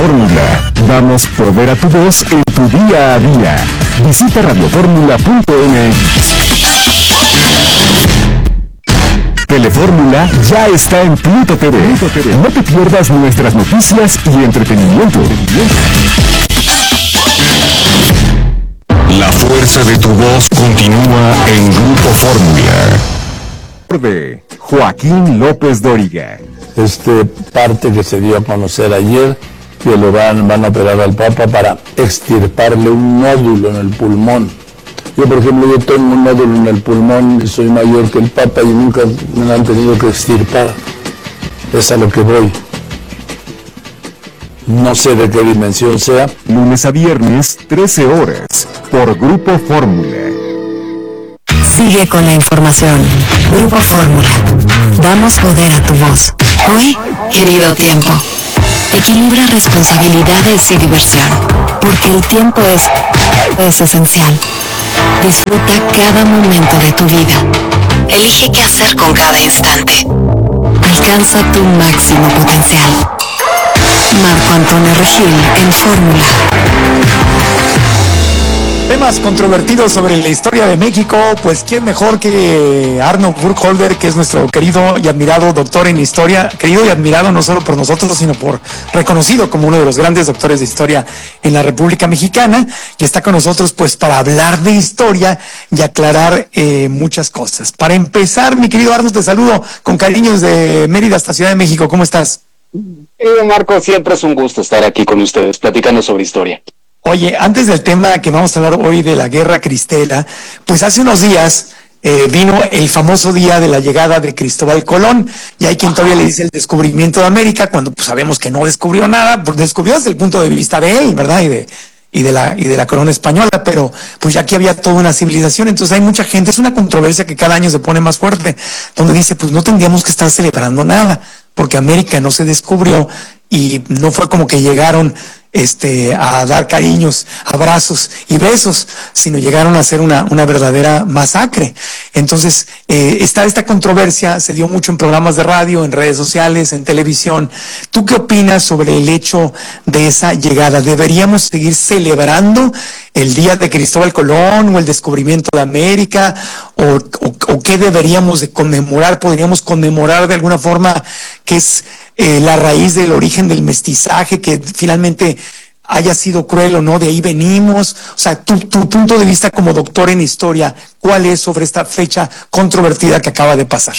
Fórmula. Damos poder a tu voz en tu día a día. Visita radioformula.mx. Telefórmula ya está en Pluto TV. No te pierdas nuestras noticias y entretenimiento. La fuerza de tu voz continúa en Grupo Fórmula. De Joaquín López Dóriga. Parte que se dio a conocer ayer, que lo van a operar al Papa para extirparle un nódulo en el pulmón. Yo, por ejemplo, yo tengo un nódulo en el pulmón y soy mayor que el Papa y nunca me lo han tenido que extirpar. Es a lo que voy. No sé de qué dimensión sea. Lunes a viernes, 13 horas, por Grupo Fórmula. Sigue con la información. Grupo Fórmula. Damos poder a tu voz. Hoy, querido tiempo. Equilibra responsabilidades y diversión, porque el tiempo es esencial. Disfruta cada momento de tu vida. Elige qué hacer con cada instante. Alcanza tu máximo potencial. Marco Antonio Regil en Fórmula. Temas controvertidos sobre la historia de México, pues quién mejor que Arnold Burkholder, que es nuestro querido y admirado doctor en historia, querido y admirado no solo por nosotros, sino por reconocido como uno de los grandes doctores de historia en la República Mexicana, que está con nosotros pues para hablar de historia y aclarar muchas cosas. Para empezar, mi querido Arnold, te saludo con cariños de Mérida hasta Ciudad de México, ¿cómo estás? Marco, siempre es un gusto estar aquí con ustedes, platicando sobre historia. Oye, antes del tema que vamos a hablar hoy de la Guerra Cristera, pues hace unos días vino el famoso día de la llegada de Cristóbal Colón, y hay quien todavía le dice el descubrimiento de América, cuando pues sabemos que no descubrió nada, pues descubrió desde el punto de vista de él, ¿verdad? Y de la corona española, pero pues ya aquí había toda una civilización, entonces hay mucha gente, es una controversia que cada año se pone más fuerte, donde dice, pues no tendríamos que estar celebrando nada, porque América no se descubrió y no fue como que llegaron a dar cariños, abrazos y besos, sino llegaron a hacer una verdadera masacre. Entonces, está esta controversia, se dio mucho en programas de radio, en redes sociales, en televisión. ¿Tú qué opinas sobre el hecho de esa llegada? ¿Deberíamos seguir celebrando el día de Cristóbal Colón o el descubrimiento de América? ¿O qué deberíamos de conmemorar? ¿Podríamos conmemorar de alguna forma que es la raíz del origen del mestizaje, que finalmente haya sido cruel o no, de ahí venimos? O sea, tu punto de vista como doctor en historia, ¿cuál es sobre esta fecha controvertida que acaba de pasar?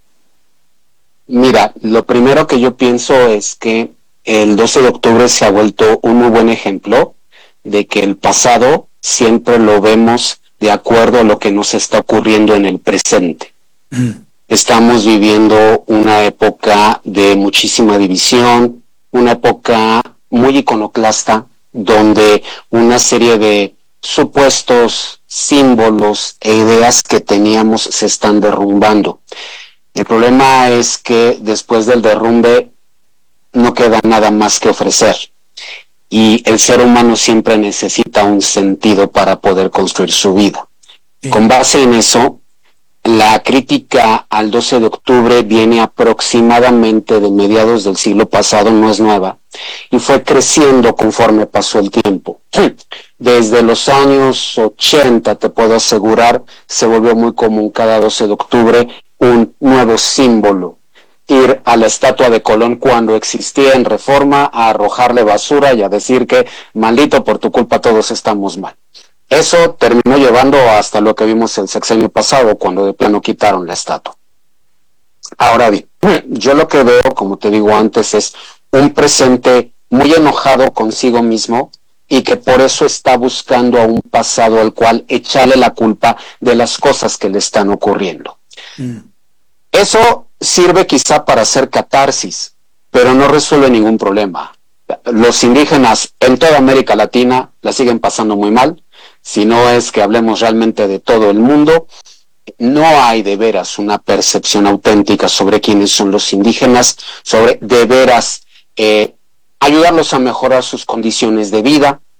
Mira, lo primero que yo pienso es que el 12 de octubre se ha vuelto un muy buen ejemplo de que el pasado siempre lo vemos de acuerdo a lo que nos está ocurriendo en el presente. Estamos viviendo una época de muchísima división, una época muy iconoclasta, donde una serie de supuestos símbolos e ideas que teníamos se están derrumbando. El problema es que después del derrumbe no queda nada más que ofrecer. Y el ser humano siempre necesita un sentido para poder construir su vida. Sí. Con base en eso, la crítica al 12 de octubre viene aproximadamente de mediados del siglo pasado, no es nueva, y fue creciendo conforme pasó el tiempo. Desde los años 80, te puedo asegurar, se volvió muy común cada 12 de octubre un nuevo símbolo. Ir a la estatua de Colón cuando existía en Reforma a arrojarle basura y a decir que maldito, por tu culpa todos estamos mal. Eso terminó llevando hasta lo que vimos el sexenio pasado, cuando de plano quitaron la estatua. Ahora bien, yo lo que veo, como te digo antes, es un presente muy enojado consigo mismo y que por eso está buscando a un pasado al cual echarle la culpa de las cosas que le están ocurriendo. Eso sirve quizá para hacer catarsis, pero no resuelve ningún problema. Los indígenas en toda América Latina la siguen pasando muy mal. Si no es que hablemos realmente de todo el mundo, no hay de veras una percepción auténtica sobre quiénes son los indígenas, sobre de veras ayudarlos a mejorar sus condiciones de vida.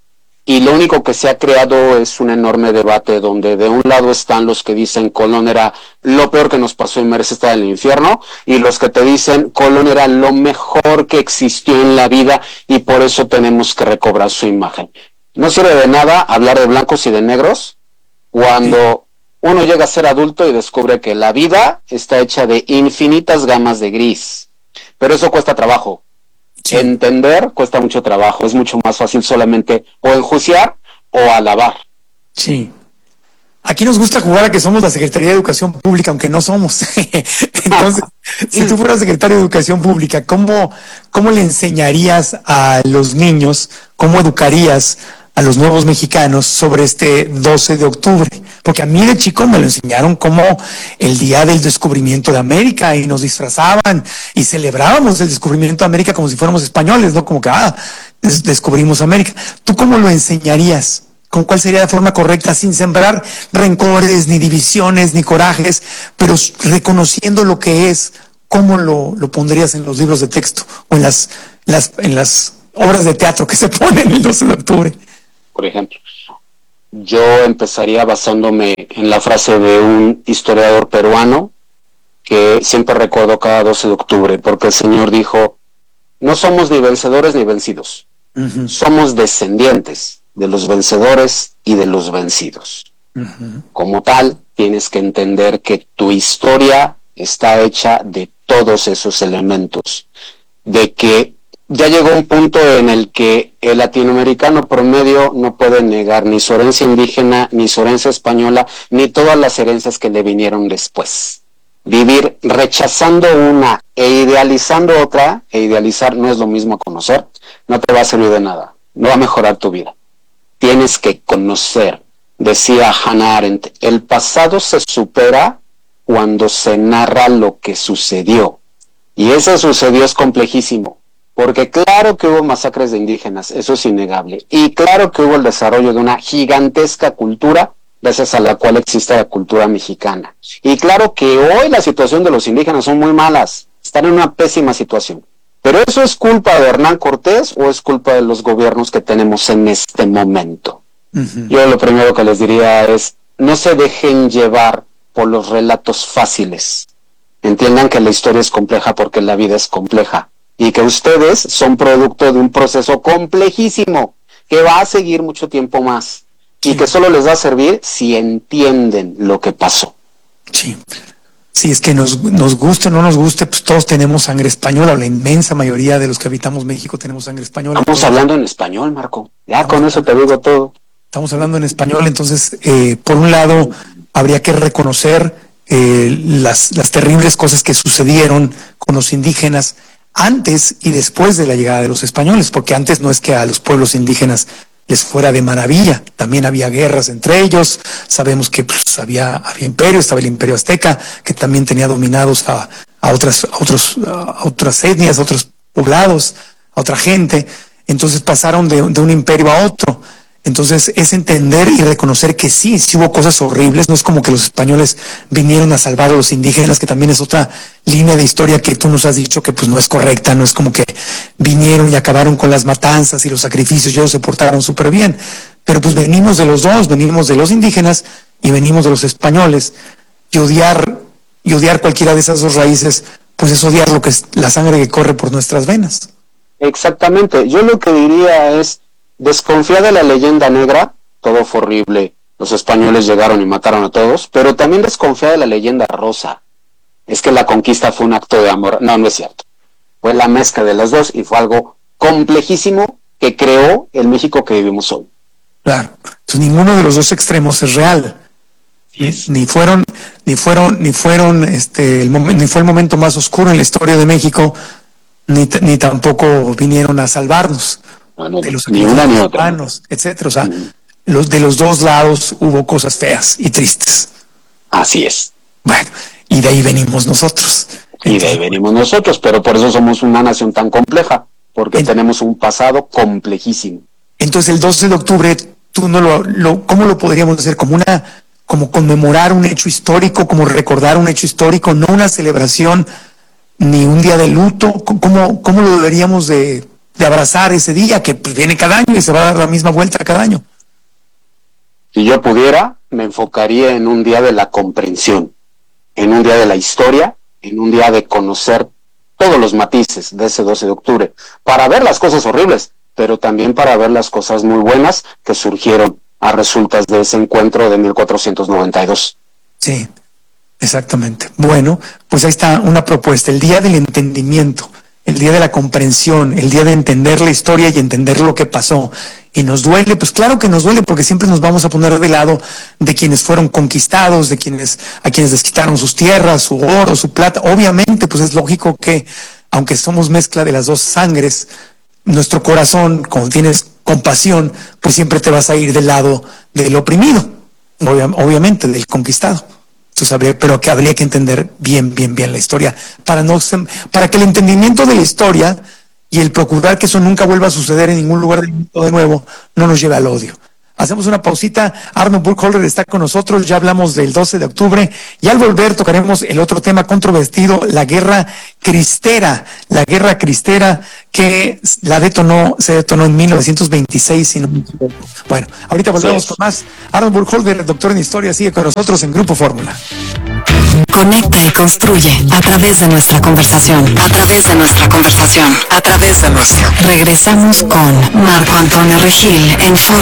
y lo único que se ha creado es un enorme debate donde de un lado están los que dicen Colón era lo peor que nos pasó y merece estar en el infierno, y los que te dicen Colón era lo mejor que existió en la vida y por eso tenemos que recobrar su imagen. No sirve de nada hablar de blancos y de negros cuando uno llega a ser adulto y descubre que la vida está hecha de infinitas gamas de gris, pero eso cuesta trabajo. Sí. Entender cuesta mucho trabajo, es mucho más fácil solamente o enjuiciar o alabar. Sí. Aquí nos gusta jugar a que somos la Secretaría de Educación Pública, aunque no somos. Entonces, si tú fueras secretario de Educación Pública, ¿cómo le enseñarías a los niños, cómo educarías a los nuevos mexicanos sobre este 12 de octubre? Porque a mí de chico me lo enseñaron como el día del descubrimiento de América y nos disfrazaban y celebrábamos el descubrimiento de América como si fuéramos españoles, ¿no? Como que, descubrimos América. ¿Tú cómo lo enseñarías? ¿Con cuál sería la forma correcta sin sembrar rencores, ni divisiones, ni corajes, pero reconociendo lo que es? ¿Cómo lo pondrías en los libros de texto o en las obras de teatro que se ponen el 12 de octubre? Por ejemplo, yo empezaría basándome en la frase de un historiador peruano que siempre recuerdo cada 12 de octubre, porque el señor dijo, no somos ni vencedores ni vencidos, somos descendientes de los vencedores y de los vencidos. Como tal, tienes que entender que tu historia está hecha de todos esos elementos, de que ya llegó un punto en el que el latinoamericano promedio no puede negar ni su herencia indígena, ni su herencia española, ni todas las herencias que le vinieron después. Vivir rechazando una e idealizando otra, e idealizar no es lo mismo a conocer, no te va a servir de nada, no va a mejorar tu vida. Tienes que conocer, decía Hannah Arendt, el pasado se supera cuando se narra lo que sucedió. Y ese sucedió es complejísimo. Porque claro que hubo masacres de indígenas, eso es innegable. Y claro que hubo el desarrollo de una gigantesca cultura, gracias a la cual existe la cultura mexicana. Y claro que hoy la situación de los indígenas son muy malas, están en una pésima situación. Pero ¿eso es culpa de Hernán Cortés o es culpa de los gobiernos que tenemos en este momento? Yo lo primero que les diría es, no se dejen llevar por los relatos fáciles. Entiendan que la historia es compleja porque la vida es compleja. Y que ustedes son producto de un proceso complejísimo que va a seguir mucho tiempo más y que solo les va a servir si entienden lo que pasó. Sí, sí, es que nos guste o no nos guste, pues todos tenemos sangre española, la inmensa mayoría de los que habitamos México tenemos sangre española. Estamos hablando en español, Marco, ya con eso te digo todo. Estamos hablando en español, entonces, por un lado, habría que reconocer las terribles cosas que sucedieron con los indígenas antes y después de la llegada de los españoles, porque antes no es que a los pueblos indígenas les fuera de maravilla, también había guerras entre ellos, sabemos que pues, había imperio, estaba el imperio azteca, que también tenía dominados a otras etnias, a otros poblados, a otra gente, entonces pasaron de un imperio a otro. Entonces es entender y reconocer que sí hubo cosas horribles, no es como que los españoles vinieron a salvar a los indígenas, que también es otra línea de historia que tú nos has dicho que pues no es correcta, no es como que vinieron y acabaron con las matanzas y los sacrificios, ellos se portaron súper bien, pero pues venimos de los dos, venimos de los indígenas y venimos de los españoles, y odiar cualquiera de esas dos raíces, pues es odiar lo que es la sangre que corre por nuestras venas. Exactamente, yo lo que diría es, desconfía de la leyenda negra, todo fue horrible, los españoles llegaron y mataron a todos, pero también desconfía de la leyenda rosa, es que la conquista fue un acto de amor, no es cierto, fue la mezcla de las dos y fue algo complejísimo que creó el México que vivimos hoy. Claro, entonces ninguno de los dos extremos es real, ni fue el momento más oscuro en la historia de México, ni tampoco vinieron a salvarnos. Bueno, de los ni una ni otra, humanos, etcétera. O sea, de los dos lados hubo cosas feas y tristes. Así es. Bueno, y de ahí venimos nosotros. Pero por eso somos una nación tan compleja, porque tenemos un pasado complejísimo. Entonces el 12 de octubre, tú no ¿cómo lo podríamos hacer? Como conmemorar un hecho histórico, como recordar un hecho histórico, no una celebración, ni un día de luto. ¿Cómo lo deberíamos de de abrazar ese día que pues, viene cada año y se va a dar la misma vuelta cada año. Si yo pudiera, me enfocaría en un día de la comprensión, en un día de la historia, en un día de conocer todos los matices de ese 12 de octubre, para ver las cosas horribles, pero también para ver las cosas muy buenas que surgieron a resultas de ese encuentro de 1492. Sí, exactamente. Bueno, pues ahí está una propuesta, el día del entendimiento, el día de la comprensión, el día de entender la historia y entender lo que pasó. Y nos duele, pues claro que nos duele, porque siempre nos vamos a poner de lado de quienes fueron conquistados, de a quienes les quitaron sus tierras, su oro, su plata. Obviamente, pues es lógico que, aunque somos mezcla de las dos sangres, nuestro corazón, cuando tienes compasión, pues siempre te vas a ir del lado del oprimido, obviamente, del conquistado. Entonces, pero que habría que entender bien la historia, para que el entendimiento de la historia y el procurar que eso nunca vuelva a suceder en ningún lugar del mundo de nuevo, no nos lleve al odio. Hacemos una pausita. Arnold Burkholder está con nosotros. Ya hablamos del 12 de octubre y al volver tocaremos el otro tema controvertido, la guerra cristera. La guerra cristera que se detonó en 1926. Bueno, ahorita volvemos con más. Arnold Burkholder, doctor en historia, sigue con nosotros en Grupo Fórmula. Conecta y construye a través de nuestra conversación. Regresamos con Marco Antonio Regil en